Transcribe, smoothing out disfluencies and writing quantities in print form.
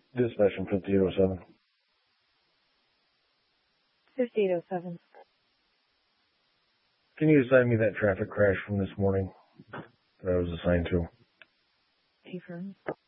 Dispatch from 5807. 5807. Can you assign me that traffic crash from this morning that I was assigned to? Affirm.